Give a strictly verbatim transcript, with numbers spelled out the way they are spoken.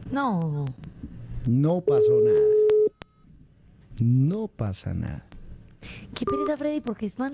No. No pasó nada. No pasa nada. Qué pereza, Freddy, porque es mal